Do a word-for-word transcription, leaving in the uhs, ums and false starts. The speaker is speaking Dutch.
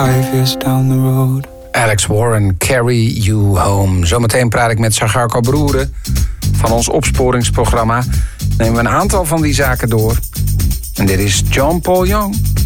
Five years down the road. Alex Warren, Carry You Home. Zometeen praat ik met Sagarko Broeren van ons opsporingsprogramma. Nemen we een aantal van die zaken door. En dit is John Paul Young.